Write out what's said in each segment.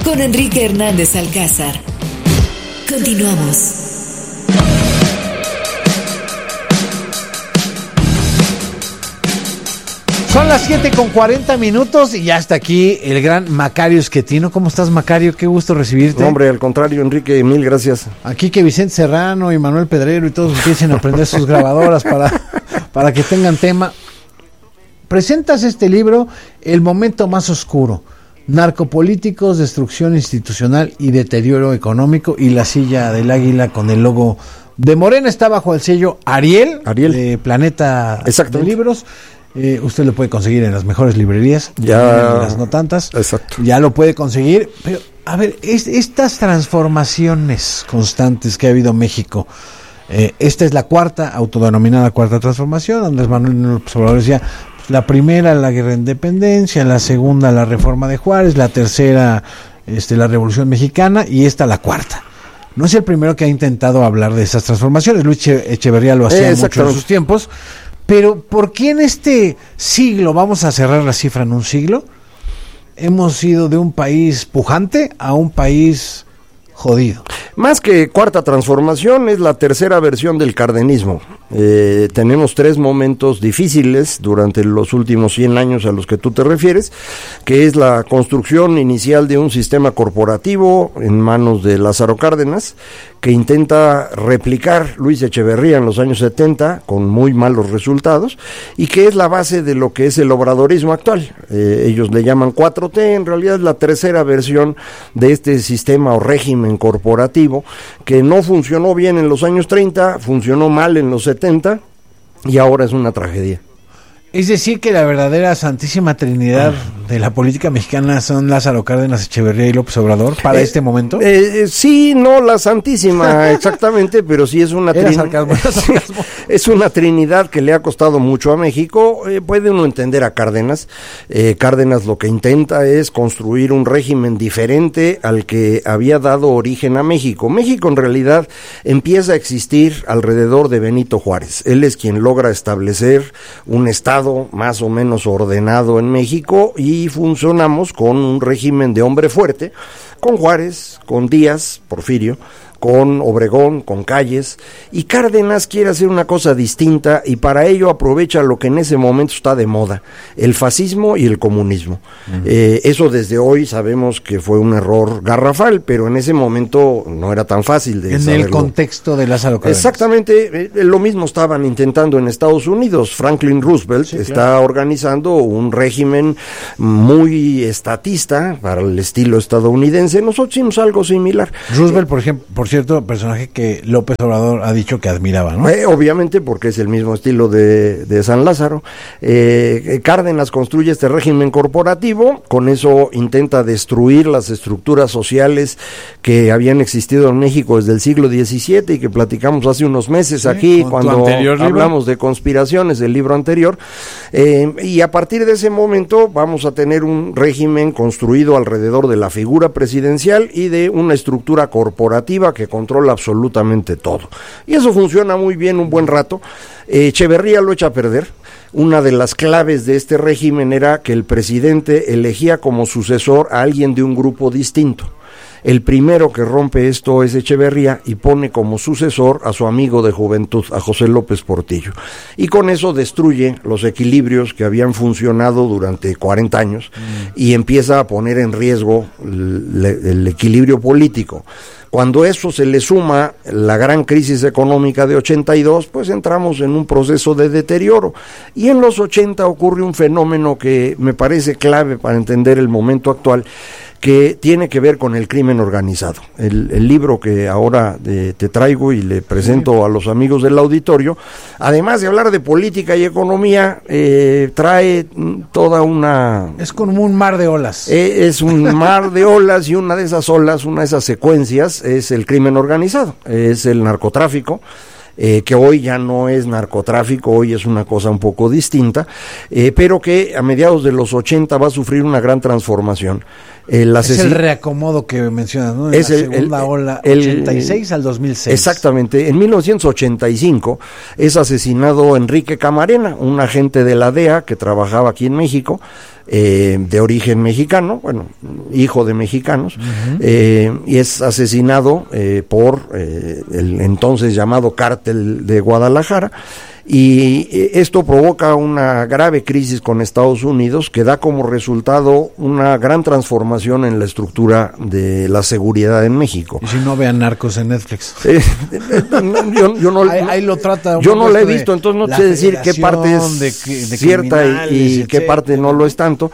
con Enrique Hernández Alcázar. Continuamos. Son las 7:40 y ya está aquí el gran Macario Schettino. ¿Cómo estás, Macario? Qué gusto recibirte. No, hombre, al contrario, Enrique, mil gracias. Aquí que Vicente Serrano y Manuel Pedrero y todos empiecen a aprender sus grabadoras para que tengan tema. Presentas este libro, El momento más oscuro, narcopolíticos, destrucción institucional y deterioro económico, y la silla del águila con el logo de Morena está bajo el sello Ariel. De Planeta de Libros. Usted lo puede conseguir en las mejores librerías, ya en las no tantas. Exacto. Ya lo puede conseguir. Pero, a ver, estas transformaciones constantes que ha habido en México, esta es la autodenominada cuarta transformación. Andrés Manuel López Obrador decía, pues, la primera, la guerra de independencia; la segunda, la reforma de Juárez; la tercera, la Revolución Mexicana; y esta, la cuarta. No es el primero que ha intentado hablar de esas transformaciones. Luis Echeverría lo hacía mucho en sus tiempos. Pero ¿por qué en este siglo, vamos a cerrar la cifra en un siglo, hemos ido de un país pujante a un país jodido? Más que cuarta transformación, es la tercera versión del cardenismo. Tenemos 3 momentos difíciles durante los últimos 100 años a los que tú te refieres, que es la construcción inicial de un sistema corporativo en manos de Lázaro Cárdenas, que intenta replicar Luis Echeverría en los años 70 con muy malos resultados, y que es la base de lo que es el obradorismo actual. Ellos le llaman 4T, en realidad es la tercera versión de este sistema o régimen corporativo que no funcionó bien en los años 30, funcionó mal en los 70 y ahora es una tragedia. Es decir, que la verdadera santísima trinidad de la política mexicana son Lázaro Cárdenas, Echeverría y López Obrador para este momento. Sí, no la santísima exactamente, pero sí es una trinidad. Es una trinidad que le ha costado mucho a México. Puede uno entender a Cárdenas. Cárdenas lo que intenta es construir un régimen diferente al que había dado origen a México. México en realidad empieza a existir alrededor de Benito Juárez. Él es quien logra establecer un estado más o menos ordenado en México, y funcionamos con un régimen de hombre fuerte, con Juárez, con Díaz, Porfirio, con Obregón, con Calles, y Cárdenas quiere hacer una cosa distinta, y para ello aprovecha lo que en ese momento está de moda, el fascismo y el comunismo. Eso desde hoy sabemos que fue un error garrafal, pero en ese momento no era tan fácil de saberlo. En el contexto de Lázaro Cárdenas. Exactamente, lo mismo estaban intentando en Estados Unidos. Franklin Roosevelt está organizando un régimen muy estatista para el estilo estadounidense. Nosotros hicimos algo similar. Roosevelt, por ejemplo, por cierto, personaje que López Obrador ha dicho que admiraba, ¿no? Obviamente, porque es el mismo estilo de San Lázaro. Cárdenas construye este régimen corporativo, con eso intenta destruir las estructuras sociales que habían existido en México desde el siglo XVII y que platicamos hace unos meses aquí, cuando hablamos de conspiraciones, del libro anterior, y a partir de ese momento vamos a tener un régimen construido alrededor de la figura presidencial y de una estructura corporativa que controla absolutamente todo. Y eso funciona muy bien un buen rato. Echeverría lo echa a perder. Una de las claves de este régimen era que el presidente elegía como sucesor a alguien de un grupo distinto. El primero que rompe esto es Echeverría y pone como sucesor a su amigo de juventud, a José López Portillo. Y con eso destruye los equilibrios que habían funcionado durante 40 años y empieza a poner en riesgo el equilibrio político. Cuando eso se le suma la gran crisis económica de 82, pues entramos en un proceso de deterioro. Y en los 80 ocurre un fenómeno que me parece clave para entender el momento actual, que tiene que ver con el crimen organizado. El libro que ahora te traigo y le presento a los amigos del auditorio, además de hablar de política y economía, trae toda una... Es como un mar de olas. Es un mar de olas, y una de esas olas, una de esas secuencias es el crimen organizado, es el narcotráfico, que hoy ya no es narcotráfico, hoy es una cosa un poco distinta, pero que a mediados de los 80 va a sufrir una gran transformación. Es el reacomodo que mencionas, ¿no? Es la segunda ola, 86 al 2006. Exactamente. En 1985 es asesinado Enrique Camarena, un agente de la DEA que trabajaba aquí en México, de origen mexicano, bueno, hijo de mexicanos, y es asesinado por el entonces llamado Cártel de Guadalajara. Y esto provoca una grave crisis con Estados Unidos que da como resultado una gran transformación en la estructura de la seguridad en México. Y si no, vean Narcos en Netflix. Yo no, ahí lo trata. Yo no la he visto, entonces no sé decir qué parte es de cierta y qué parte no lo es tanto.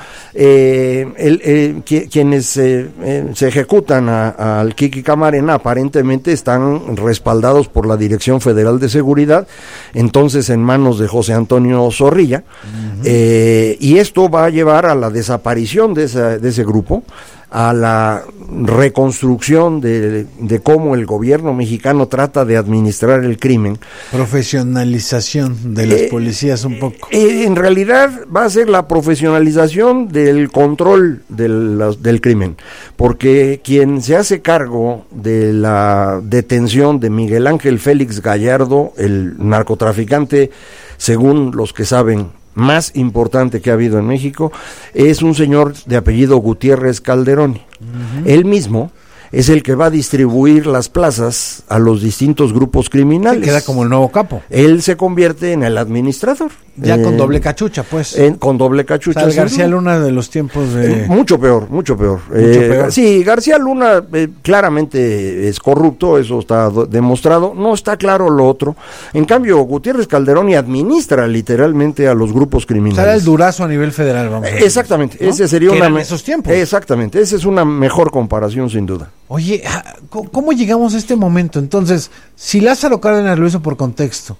Quienes se ejecutan al Kiki Camarena aparentemente están respaldados por la Dirección Federal de Seguridad, entonces en manos de José Antonio Zorrilla, y esto va a llevar a la desaparición de ese grupo, a la reconstrucción de cómo el gobierno mexicano trata de administrar el crimen. Profesionalización de las policías un poco. En realidad va a ser la profesionalización del control del crimen, porque quien se hace cargo de la detención de Miguel Ángel Félix Gallardo, el narcotraficante, según los que saben, más importante que ha habido en México, es un señor de apellido Gutiérrez Calderón. Él mismo es el que va a distribuir las plazas a los distintos grupos criminales. Se queda como el nuevo capo. Él se convierte en el administrador. Ya con doble cachucha, pues. Con doble cachucha. O sea, García Luna de los tiempos de... Mucho peor. Sí, García Luna claramente es corrupto, eso está demostrado. No está claro lo otro. En cambio, Gutiérrez Calderón administra literalmente a los grupos criminales. Será el Durazo a nivel federal, vamos a decir. Exactamente. ¿No? Ese sería en esos tiempos. Exactamente. Esa es una mejor comparación, sin duda. Oye, ¿cómo llegamos a este momento? Entonces, si Lázaro Cárdenas lo hizo por contexto,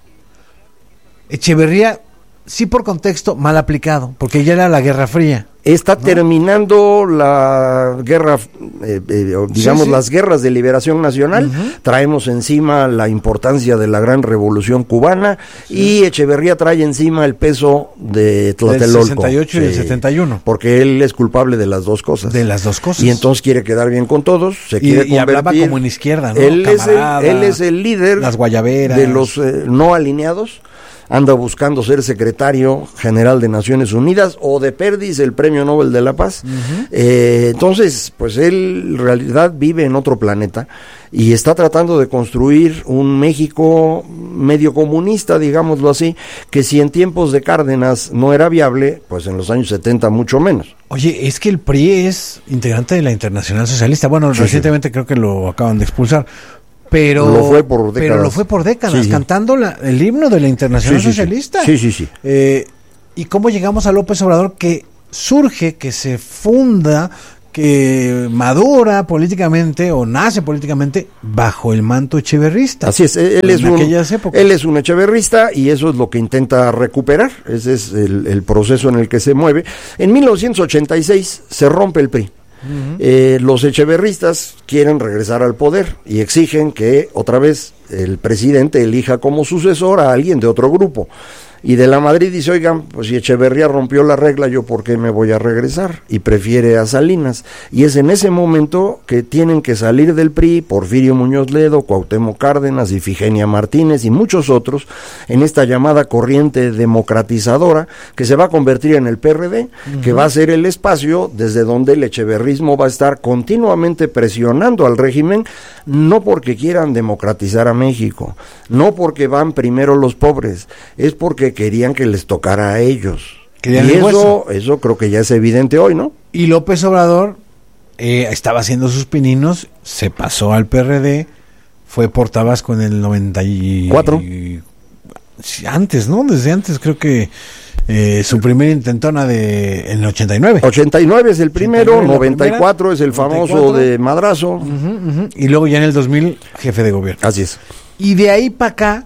Echeverría sí por contexto, mal aplicado, porque ya era la Guerra Fría. Está terminando la guerra, digamos, las guerras de liberación nacional. Traemos encima la importancia de la gran revolución cubana y Echeverría trae encima el peso de Tlatelolco. Del 68 y del 71. Porque él es culpable de las dos cosas. De las dos cosas. Y entonces quiere quedar bien con todos, se quiere convertir. Y hablaba como en izquierda, ¿no? Él es el líder las guayaberas, de los no alineados. Anda buscando ser secretario general de Naciones Unidas o de Perdis, el Premio Nobel de la Paz. Entonces, pues él en realidad vive en otro planeta y está tratando de construir un México medio comunista, digámoslo así, que si en tiempos de Cárdenas no era viable, pues en los años 70 mucho menos. Oye, es que el PRI es integrante de la Internacional Socialista. Bueno, recientemente creo que lo acaban de expulsar. Pero lo fue por décadas. Cantando el himno de la Internacional Socialista. Sí. ¿Y cómo llegamos a López Obrador, que surge, que se funda, que madura políticamente o nace políticamente bajo el manto echeverrista? Así es, él es un echeverrista y eso es lo que intenta recuperar. Ese es el proceso en el que se mueve. En 1986 se rompe el PRI. Los echeverristas quieren regresar al poder y exigen que otra vez el presidente elija como sucesor a alguien de otro grupo. Y de la Madrid dice, oigan, pues si Echeverría rompió la regla, ¿yo por qué me voy a regresar? Y prefiere a Salinas. Y es en ese momento que tienen que salir del PRI Porfirio Muñoz Ledo, Cuauhtémoc Cárdenas, Ifigenia Martínez y muchos otros en esta llamada corriente democratizadora que se va a convertir en el PRD, que va a ser el espacio desde donde el echeverrismo va a estar continuamente presionando al régimen, no porque quieran democratizar a México, no porque van primero los pobres, es porque querían que les tocara a ellos. Y eso creo que ya es evidente hoy, ¿no? Y López Obrador estaba haciendo sus pininos, se pasó al PRD, fue por Tabasco en el 94. Antes, ¿no? Desde antes creo que su primera intentona en el 89. 89 es el primero, 94 es el famoso de Madrazo. Y luego ya en el 2000, jefe de gobierno. Así es. Y de ahí para acá,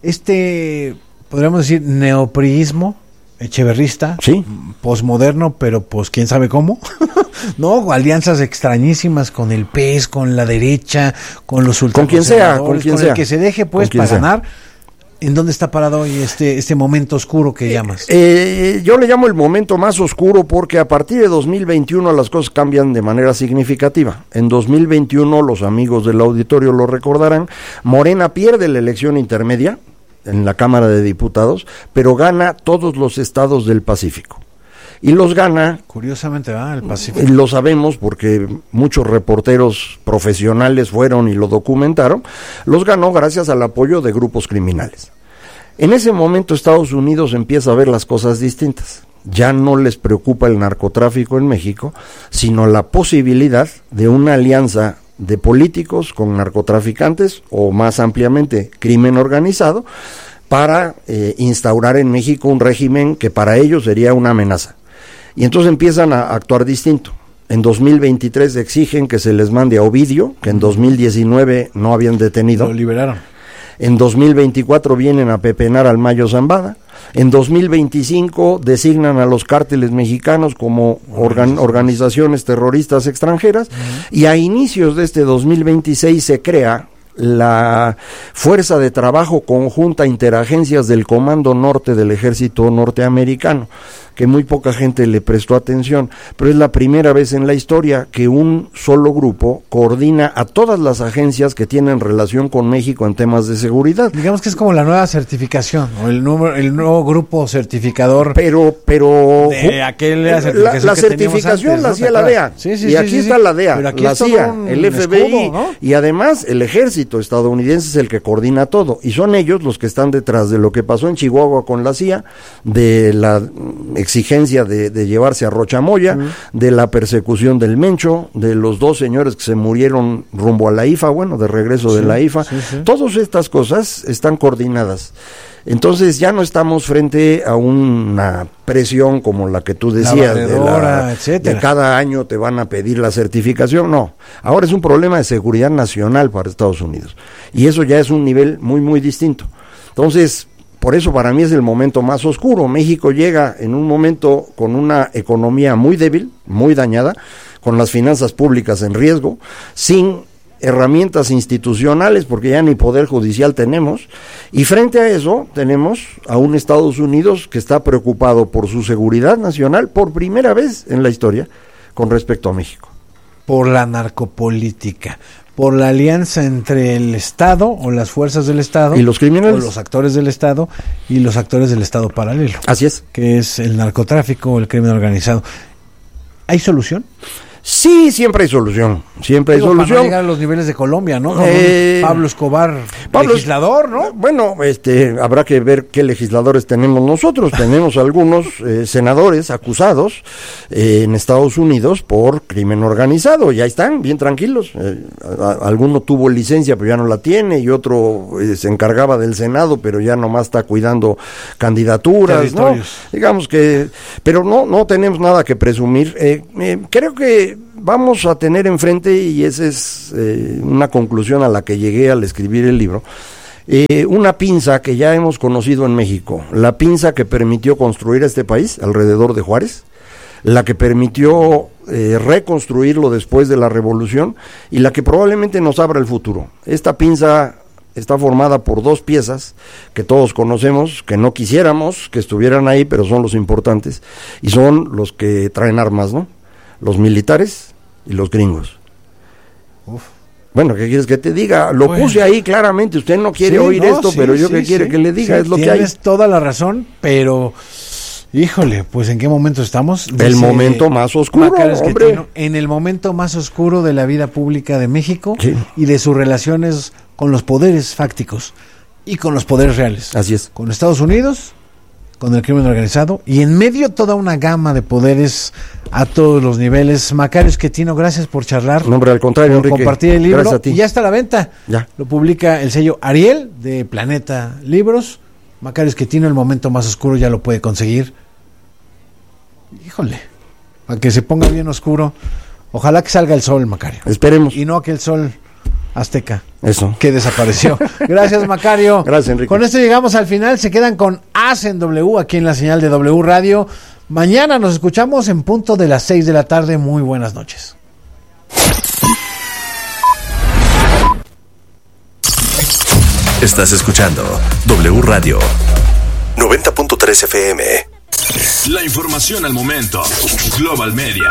podríamos decir, neopriismo echeverrista, sí, posmoderno, pero pues quién sabe cómo, ¿no? Alianzas extrañísimas con el PES, con la derecha, con los ultraconservadores, con el que se deje pues para ganar, ¿En dónde está parado hoy este momento oscuro que llamas? Yo le llamo el momento más oscuro porque a partir de 2021 las cosas cambian de manera significativa. En 2021, los amigos del auditorio lo recordarán, Morena pierde la elección intermedia en la Cámara de Diputados, pero gana todos los estados del Pacífico. Y los gana, curiosamente, el Pacífico. Lo sabemos porque muchos reporteros profesionales fueron y lo documentaron, los ganó gracias al apoyo de grupos criminales. En ese momento Estados Unidos empieza a ver las cosas distintas. Ya no les preocupa el narcotráfico en México, sino la posibilidad de una alianza de políticos con narcotraficantes o más ampliamente crimen organizado para instaurar en México un régimen que para ellos sería una amenaza. Y entonces empiezan a actuar distinto. En 2023 exigen que se les mande a Ovidio, que en 2019 no habían detenido. Lo liberaron. En 2024 vienen a pepenar al Mayo Zambada. En 2025 designan a los cárteles mexicanos como organizaciones terroristas extranjeras. Y a inicios de este 2026 se crea la Fuerza de Trabajo Conjunta Interagencias del Comando Norte del Ejército Norteamericano, que muy poca gente le prestó atención, pero es la primera vez en la historia que un solo grupo coordina a todas las agencias que tienen relación con México en temas de seguridad. Digamos que es como la nueva certificación, o el nuevo grupo certificador. Pero aquella certificación la certificación la hacía la DEA, y aquí está la DEA, la CIA, el FBI, escudo, ¿no? Y además el ejército estadounidense es el que coordina todo, y son ellos los que están detrás de lo que pasó en Chihuahua con la CIA, de la exigencia de llevarse a Rochamoya, de la persecución del Mencho, de los 2 señores que se murieron rumbo a la IFA, de regreso de la IFA. Todas estas cosas están coordinadas. Entonces ya no estamos frente a una presión como la que tú decías, de cada año te van a pedir la certificación. No, ahora es un problema de seguridad nacional para Estados Unidos, y eso ya es un nivel muy, muy distinto. Entonces, por eso para mí es el momento más oscuro. México llega en un momento con una economía muy débil, muy dañada, con las finanzas públicas en riesgo, sin herramientas institucionales, porque ya ni poder judicial tenemos, y frente a eso tenemos a un Estados Unidos que está preocupado por su seguridad nacional por primera vez en la historia con respecto a México. Por la narcopolítica, por la alianza entre el Estado o las fuerzas del Estado y los criminales, o los actores del Estado y los actores del Estado paralelo. Así es. Que es el narcotráfico o el crimen organizado. ¿Hay solución? Sí, siempre hay solución, hay solución. Para no llegar a los niveles de Colombia, ¿no? Pablo Escobar, legislador, ¿no? Bueno, habrá que ver qué legisladores tenemos nosotros. Tenemos algunos senadores acusados en Estados Unidos por crimen organizado, ya están bien tranquilos. Alguno tuvo licencia pero ya no la tiene, y otro se encargaba del Senado pero ya nomás está cuidando candidaturas, ¿no? Digamos que, pero no tenemos nada que presumir. Creo que vamos a tener enfrente, y esa es una conclusión a la que llegué al escribir el libro, una pinza que ya hemos conocido en México, la pinza que permitió construir este país alrededor de Juárez, la que permitió reconstruirlo después de la Revolución, y la que probablemente nos abra el futuro. Esta pinza está formada por 2 piezas que todos conocemos, que no quisiéramos que estuvieran ahí, pero son los importantes, y son los que traen armas, ¿no? Los militares y los gringos. Uf. Bueno, ¿qué quieres que te diga? Lo puse ahí claramente, usted no quiere oír esto, pero yo que quiere que le diga, es lo que hay. Tienes toda la razón, pero híjole, pues ¿en qué momento estamos? El momento más oscuro, hombre. En el momento más oscuro de la vida pública de México, y de sus relaciones con los poderes fácticos y con los poderes reales. Así es. Con Estados Unidos, con el crimen organizado, y en medio toda una gama de poderes a todos los niveles. Macario Schettino, gracias por charlar. No, hombre, al contrario, por Enrique, compartir el libro. Gracias a ti. Y ya está a la venta. Ya. Lo publica el sello Ariel de Planeta Libros. Macario Schettino, el momento más oscuro, ya lo puede conseguir. Híjole, para que se ponga bien oscuro. Ojalá que salga el sol, Macario. Esperemos. Y no aquel sol azteca. Eso. Que desapareció. Gracias, Macario. Gracias, Enrique. Con esto llegamos al final. Se quedan con As en W, aquí en la señal de W Radio. Mañana nos escuchamos en punto de las 6 de la tarde. Muy buenas noches. Estás escuchando W Radio 90.3 FM. La información al momento. Global Media.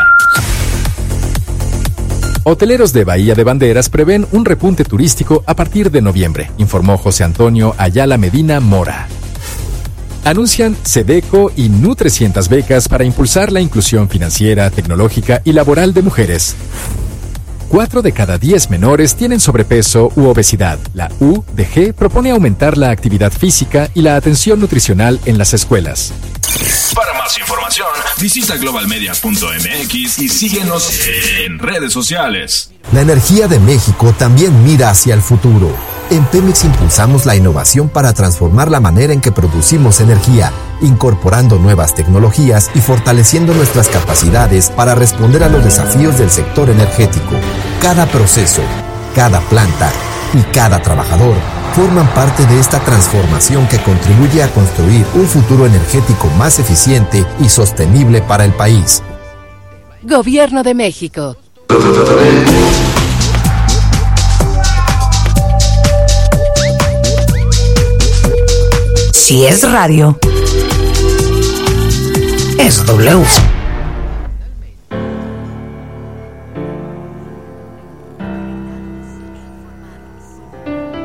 Hoteleros de Bahía de Banderas prevén un repunte turístico a partir de noviembre, informó José Antonio Ayala Medina Mora. Anuncian SEDECO y Nu300 becas para impulsar la inclusión financiera, tecnológica y laboral de mujeres. 4 de cada 10 menores tienen sobrepeso u obesidad. La UDG propone aumentar la actividad física y la atención nutricional en las escuelas. Para más información, visita globalmedia.mx y síguenos en redes sociales. La energía de México también mira hacia el futuro. En Pemex impulsamos la innovación para transformar la manera en que producimos energía, incorporando nuevas tecnologías y fortaleciendo nuestras capacidades para responder a los desafíos del sector energético. Cada proceso, cada planta y cada trabajador forman parte de esta transformación que contribuye a construir un futuro energético más eficiente y sostenible para el país. Gobierno de México. Si es radio, es W.